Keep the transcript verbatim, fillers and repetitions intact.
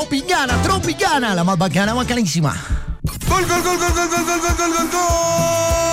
Tropicana, Tropicana, la más bacana, bacanísima. ¡Gol, gol, gol, gol, gol, gol, gol, gol, gol, gol!